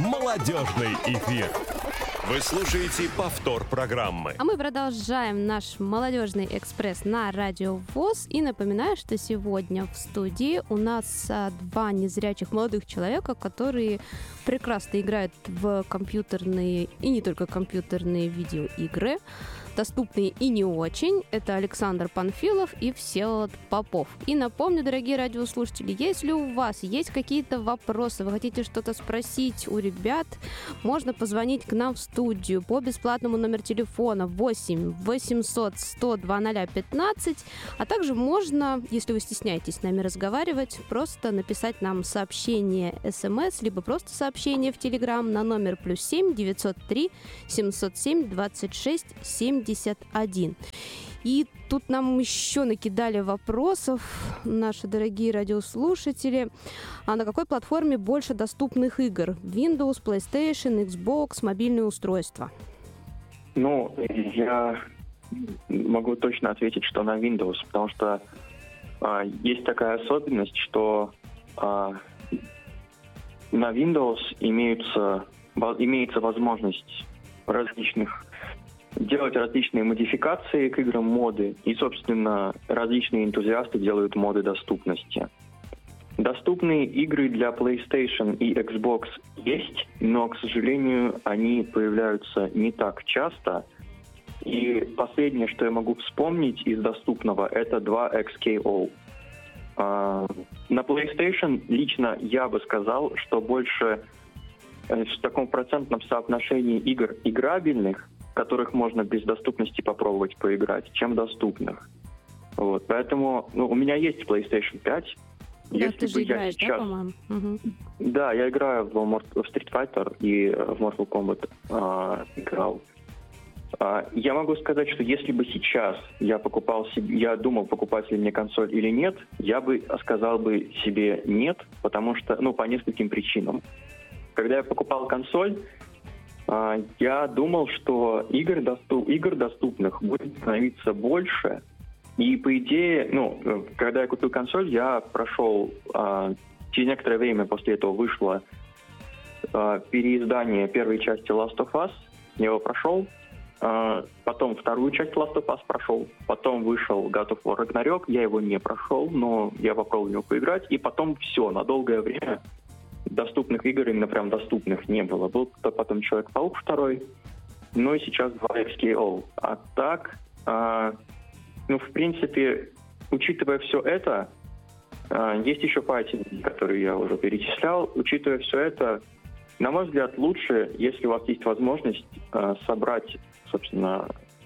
Молодежный эфир. Вы слушаете повтор программы. А мы продолжаем наш молодежный экспресс на Радио ВОС. И напоминаю, что сегодня в студии у нас два незрячих молодых человека, которые прекрасно играют в компьютерные и не только компьютерные видеоигры, доступные и не очень. Это Александр Панфилов и Всеволод Попов. И напомню, дорогие радиослушатели, если у вас есть какие-то вопросы, вы хотите что-то спросить у ребят, можно позвонить к нам в студию по бесплатному номеру телефона 8 800 100 2015, а также можно, если вы стесняетесь с нами разговаривать, просто написать нам сообщение СМС, либо просто сообщение в Телеграм на номер +7 903 707 26 71. И тут нам еще накидали вопросов наши дорогие радиослушатели. А на какой платформе больше доступных игр? Windows, PlayStation, Xbox, мобильные устройства? Ну, я могу точно ответить, что на Windows, потому что есть такая особенность, что на Windows имеется возможность делать различные модификации к играм, моды, и, собственно, различные энтузиасты делают моды доступности. Доступные игры для PlayStation и Xbox есть, но, к сожалению, они появляются не так часто. И последнее, что я могу вспомнить из доступного, это 2 XKO. На PlayStation лично я бы сказал, что больше в таком процентном соотношении игр играбельных, которых можно без доступности попробовать поиграть, чем доступных. Вот. Поэтому у меня есть PlayStation 5. Да, если ты же играешь, сейчас... да, по-моему? Угу. Да, я играю в Street Fighter и в Mortal Kombat играл. Я могу сказать, что если бы сейчас я думал, покупать ли мне консоль или нет, я бы сказал бы себе нет, потому что, по нескольким причинам. Когда я покупал консоль, я думал, что игр доступных будет становиться больше. И, по идее, когда я купил консоль, я прошел... через некоторое время после этого вышло переиздание первой части Last of Us. Я его прошел. Потом вторую часть Last of Us прошел. Потом вышел God of War Ragnarok. Я его не прошел, но я попробовал в него поиграть. И потом все, на долгое время доступных игр, именно прям доступных, не было. Был потом Человек-паук 2, ну и сейчас 2 XKO. А так, в принципе, учитывая все это, есть еще файтинги, которые я уже перечислял. Учитывая все это, на мой взгляд, лучше, если у вас есть возможность собрать, собственно,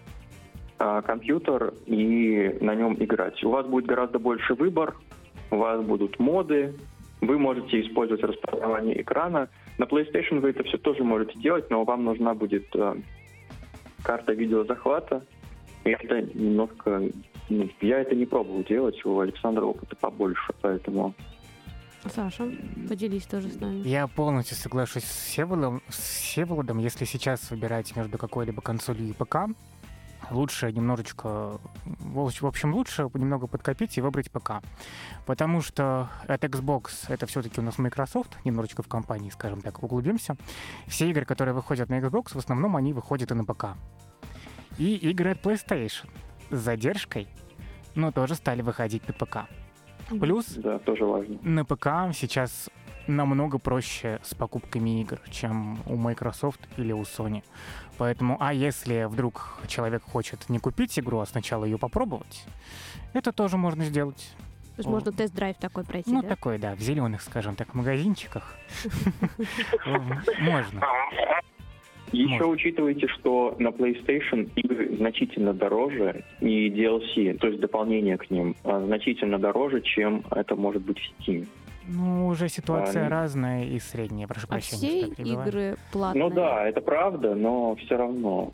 компьютер и на нем играть. У вас будет гораздо больше выбор, у вас будут моды, вы можете использовать распознавание экрана. На PlayStation вы это все тоже можете делать, но вам нужна будет карта видеозахвата. И это немножко... я это не пробовал делать, у Александра опыта побольше, поэтому... Саша, поделись тоже с нами. Я полностью соглашусь с Всеволодом. Если сейчас выбирать между какой-либо консолью и ПК, лучше немного подкопить и выбрать ПК. Потому что от Xbox это все-таки у нас Microsoft, немножечко в компании, скажем так, углубимся. Все игры, которые выходят на Xbox, в основном они выходят и на ПК. И игры от PlayStation с задержкой, но тоже стали выходить на ПК. Плюс да, тоже важно. На ПК сейчас намного проще с покупками игр, чем у Microsoft или у Sony. Поэтому, если вдруг человек хочет не купить игру, а сначала ее попробовать, это тоже можно сделать. То есть можно тест-драйв такой пройти, да? такой, да, в зеленых, скажем так, магазинчиках. Можно. Еще учитывайте, что на PlayStation игры значительно дороже, и DLC, то есть дополнение к ним, значительно дороже, чем это может быть в Steam. Уже ситуация разная и средняя, прошу прощения. А все игры платные? Ну да, это правда, но все равно.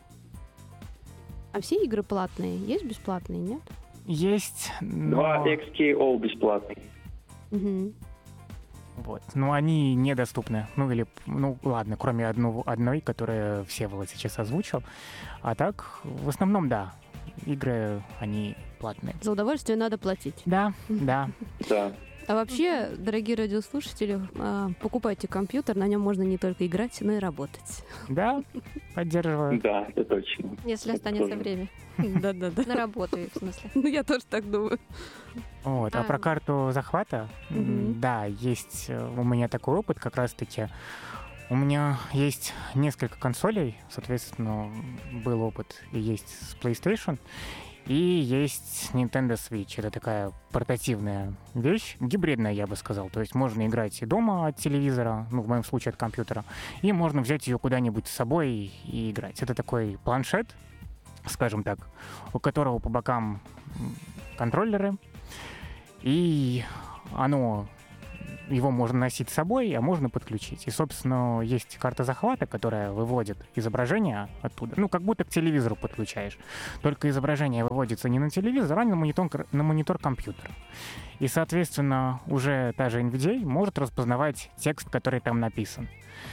А все игры платные? Есть бесплатные, нет? Есть, но... 2 XKO бесплатный. Угу. Вот. Но они недоступны. Ладно, кроме одной, которую Всеволод сейчас озвучил. А так, в основном, да, игры, они платные. За удовольствие надо платить. Да, да. Да. А вообще, дорогие радиослушатели, покупайте компьютер, на нем можно не только играть, но и работать. Да, поддерживаю. Да, это точно. Если Это останется тоже. время. Да-да-да. На работу, в смысле. Ну, я тоже так думаю. Вот. А про карту захвата, да, есть у меня такой опыт как раз-таки. У меня есть несколько консолей, соответственно, был опыт и есть с PlayStation, и есть Nintendo Switch. Это такая портативная вещь, гибридная, я бы сказал. То есть можно играть и дома от телевизора, ну, в моем случае от компьютера, и можно взять ее куда-нибудь с собой и играть. Это такой планшет, скажем так, у которого по бокам контроллеры, и его можно носить с собой, а можно подключить. И, собственно, есть карта захвата, которая выводит изображение оттуда. Ну, как будто к телевизору подключаешь. Только изображение выводится не на телевизор, а на монитор компьютера. И, соответственно, уже та же NVIDIA может распознавать текст, который там написан.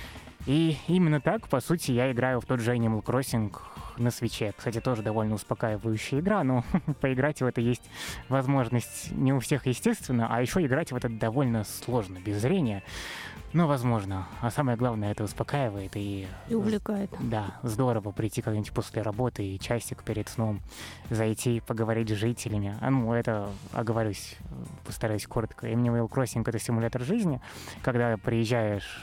И именно так, по сути, я играю в тот же Animal Crossing на свитче. Кстати, тоже довольно успокаивающая игра, но поиграть в это есть возможность не у всех, естественно, а еще играть в это довольно сложно, без зрения. Но возможно. А самое главное, это успокаивает И увлекает. Да, здорово прийти как-нибудь после работы и часик перед сном зайти, поговорить с жителями. Это, оговорюсь, постараюсь коротко. Animal Crossing — это симулятор жизни, когда приезжаешь,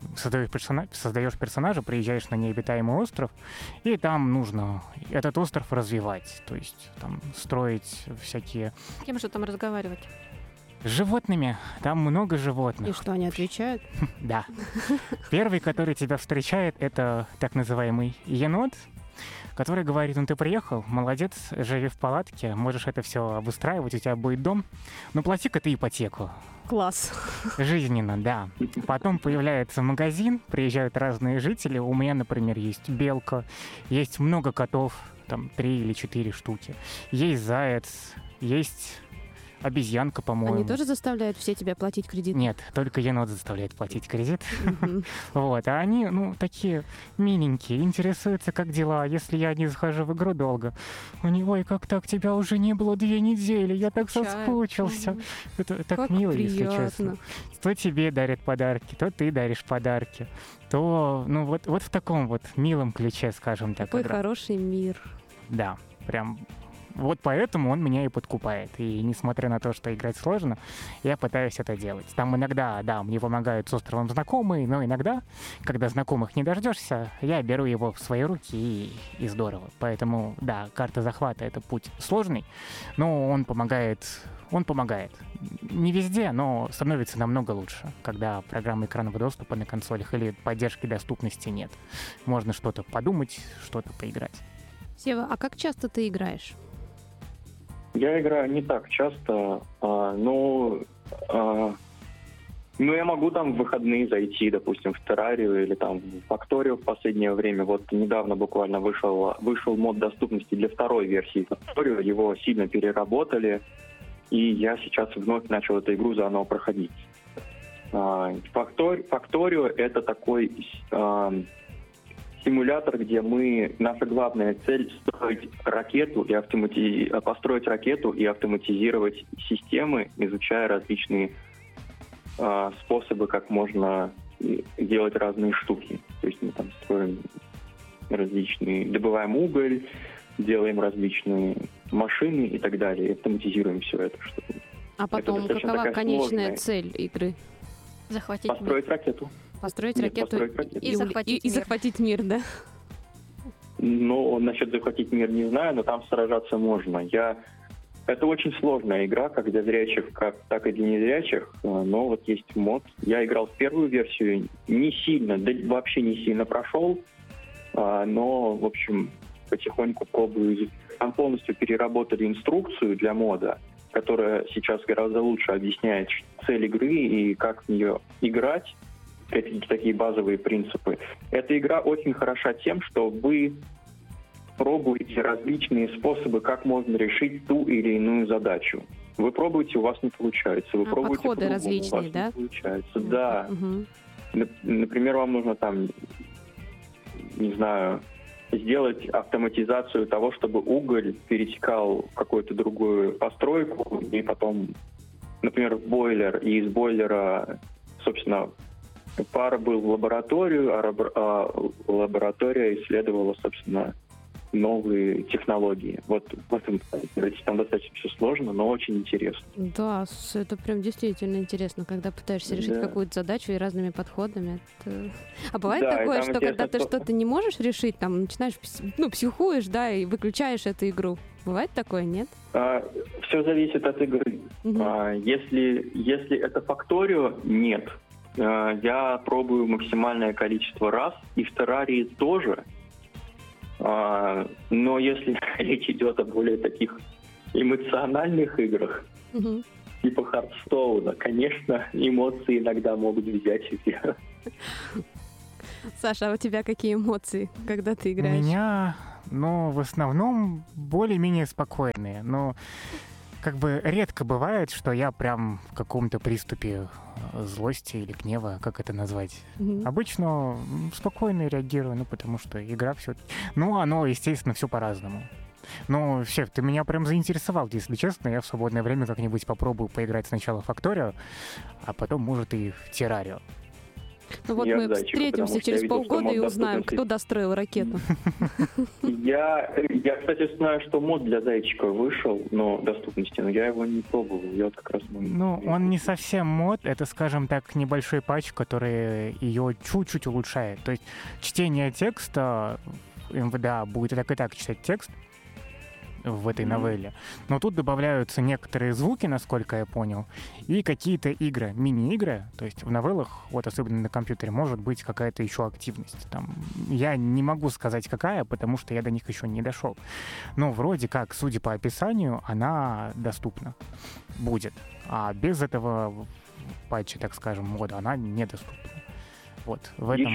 создаешь персонажа, приезжаешь на необитаемый остров, и там нужно этот остров развивать, то есть там строить всякие... Кем же там разговаривать? С животными. Там много животных. И что, они отвечают? Да. Первый, который тебя встречает, это так называемый енот, который говорит: ты приехал, молодец, живи в палатке, можешь это все обустраивать, у тебя будет дом, но плати-ка ты ипотеку. Класс. Жизненно, да. Потом появляется магазин, приезжают разные жители. У меня, например, есть белка, есть много котов, там 3 или 4 штуки. Есть заяц, есть... обезьянка, по-моему. Они тоже заставляют все тебя платить кредит? Нет, только енот заставляет платить кредит. Вот, а они, такие миленькие, интересуются, как дела. Если я не захожу в игру долго, они: ой, как так, тебя уже не было 2 недели, я так соскучился. Это так мило, если честно. То тебе дарят подарки, то ты даришь подарки, то, вот в таком вот милом ключе, скажем так. Какой хороший мир. Да, прям... Вот поэтому он меня и подкупает. И несмотря на то, что играть сложно, я пытаюсь это делать. Там иногда, да, мне помогают с островом знакомые, но иногда, когда знакомых не дождешься, я беру его в свои руки, и здорово. Поэтому, да, карта захвата — это путь сложный, но он помогает. Не везде, но становится намного лучше, когда программы экранного доступа на консолях или поддержки доступности нет. Можно что-то подумать, что-то поиграть. Сева, а как часто ты играешь? Я играю не так часто, но я могу там в выходные зайти, допустим, в Террарию или там в Факторию в последнее время. Вот недавно буквально вышел мод доступности для 2-й версии Факторию, его сильно переработали, и я сейчас вновь начал эту игру заново проходить. Факторию — это такой... симулятор, где наша главная цель — построить ракету и автоматизировать системы, изучая различные способы, как можно делать разные штуки. То есть мы там строим добываем уголь, делаем различные машины и так далее, и автоматизируем все это. А потом, какова конечная цель игры? Захватить построить ракету. Построить ракету и захватить мир, да? Ну, насчет захватить мир не знаю, но там сражаться можно. Это очень сложная игра, как для зрячих, так и для незрячих, но вот есть мод. Я играл в 1-ю версию, вообще не сильно прошел, но, в общем, потихоньку пробую. Там полностью переработали инструкцию для мода, которая сейчас гораздо лучше объясняет цель игры и как в нее играть. Такие базовые принципы. Эта игра очень хороша тем, что вы пробуете различные способы, как можно решить ту или иную задачу. Вы пробуете, у вас не получается. Вы пробуете подходы различные, у вас да? не получается. Да. Угу. Например, вам нужно там, не знаю, сделать автоматизацию того, чтобы уголь перетекал в какую-то другую постройку и потом например, в бойлер, и из бойлера, собственно, пар был в лабораторию, а лаборатория исследовала, собственно, новые технологии. Вот в этом там достаточно все сложно, но очень интересно. Да, это прям действительно интересно, когда пытаешься решить какую-то задачу и разными подходами. А бывает такое, что когда ты что-то не можешь решить, там начинаешь, психуешь, да, и выключаешь эту игру. Бывает такое, нет? Все зависит от игры. Если это факторио, нет. Я пробую максимальное количество раз, и в террарии тоже. Но если речь идет о более таких эмоциональных играх, типа Хардстоуна, конечно, эмоции иногда могут взять вверх. Саша, а у тебя какие эмоции, когда ты играешь? У меня, в основном более-менее спокойные. Но как бы редко бывает, что я прям в каком-то приступе злости или гнева, как это назвать. Обычно спокойно реагирую, потому что игра все... оно, естественно, все по-разному. Шеф, ты меня прям заинтересовал, если честно. Я в свободное время как-нибудь попробую поиграть сначала в Факторио, а потом, может, и в Террарио. Мы встретимся через полгода и узнаем, кто достроил ракету. Я, кстати, знаю, что мод для зайчика вышел, но доступности, но я его не пробовал. Я вот как раз... он не совсем мод, это, скажем так, небольшой патч, который ее чуть-чуть улучшает. То есть чтение текста МВДА будет и так читать текст в этой новелле. Но тут добавляются некоторые звуки, насколько я понял, и какие-то игры, мини-игры. То есть в новеллах, особенно на компьютере, может быть какая-то еще активность. Я не могу сказать, какая, потому что я до них еще не дошел. Но вроде как, судя по описанию, она доступна будет. А без этого патча, так скажем, мода, она недоступна. В этом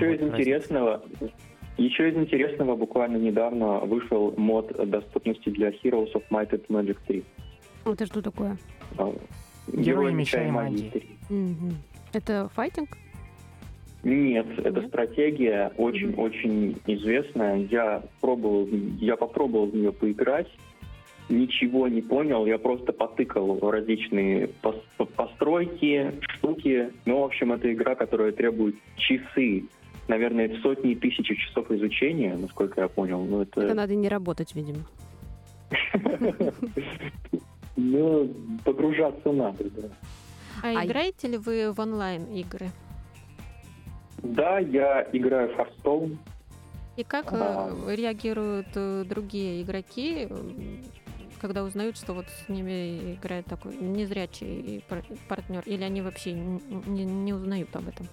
Еще из интересного, буквально недавно вышел мод доступности для Heroes of Might and Magic 3. Это что такое? Герои меча и магии. Это файтинг? Нет, это стратегия, очень-очень известная. Я попробовал в нее поиграть, ничего не понял, я просто потыкал в различные постройки, штуки. В общем, это игра, которая требует часы, наверное, сотни и тысячи часов изучения, насколько я понял. Это надо не работать, видимо. Погружаться надо, да. А играете ли вы в онлайн-игры? Да, я играю в Hearthstone. И как реагируют другие игроки, когда узнают, что с ними играет такой незрячий партнер? Или они вообще не узнают об этом?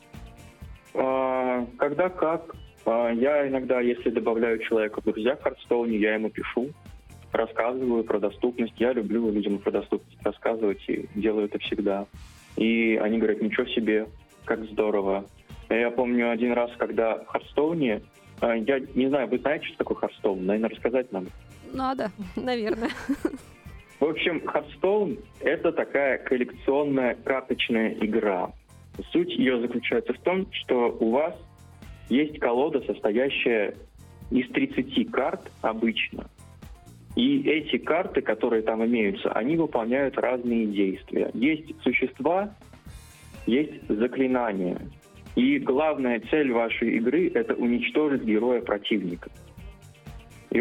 Когда как. Я иногда, если добавляю человека в друзья в Hearthstone, я ему пишу, рассказываю про доступность. Я люблю людям про доступность рассказывать и делаю это всегда. И они говорят, ничего себе, как здорово. Я помню один раз, когда в Hearthstone, я не знаю, вы знаете, что такое Hearthstone? Наверное, рассказать надо. Надо, наверное. В общем, Hearthstone — это такая коллекционная карточная игра. Суть ее заключается в том, что у вас есть колода, состоящая из 30 карт обычно. И эти карты, которые там имеются, они выполняют разные действия. Есть существа, есть заклинания. И главная цель вашей игры — это уничтожить героя противника. И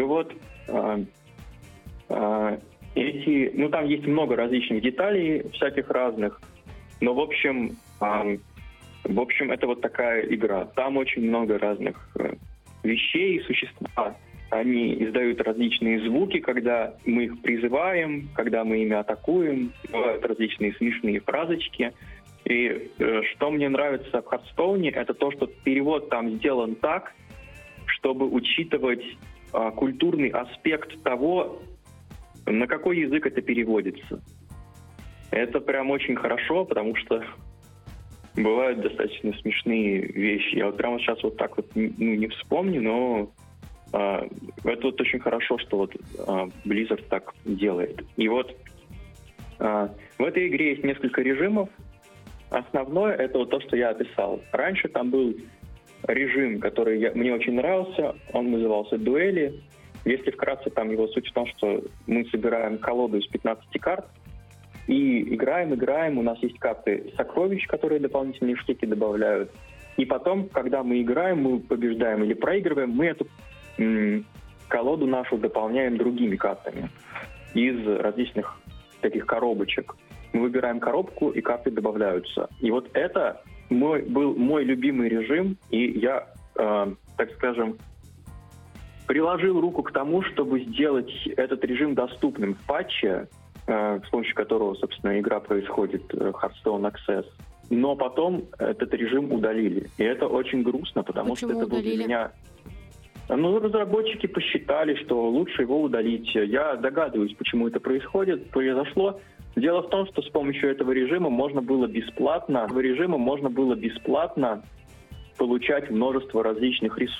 там есть много различных деталей, всяких разных. Но, в общем, это такая игра. Там очень много разных вещей, существа. Они издают различные звуки, когда мы их призываем, когда мы ими атакуем. Бывают различные смешные фразочки. И что мне нравится в Hearthstone, это то, что перевод там сделан так, чтобы учитывать культурный аспект того, на какой язык это переводится. Это прям очень хорошо, потому что бывают достаточно смешные вещи. Я прямо сейчас не вспомню, но это очень хорошо, что Blizzard так делает. И в этой игре есть несколько режимов. Основное — это то, что я описал. Раньше там был режим, который мне очень нравился. Он назывался «Дуэли». Если вкратце, там его суть в том, что мы собираем колоду из 15 карт, И играем, у нас есть карты сокровищ, которые дополнительные штуки добавляют. И потом, когда мы играем, мы побеждаем или проигрываем, мы эту колоду нашу дополняем другими картами из различных таких коробочек. Мы выбираем коробку, и карты добавляются. И вот это был мой любимый режим, и я, так скажем, приложил руку к тому, чтобы сделать этот режим доступным в патче, с помощью которого, собственно, игра происходит, Hearthstone Access. Но потом этот режим удалили. И это очень грустно, потому Почему что это был удалили? для меня... Ну, разработчики посчитали, что лучше его удалить. Я догадываюсь, почему это произошло. Дело в том, что с помощью этого режима можно было бесплатно получать множество различных ресурсов.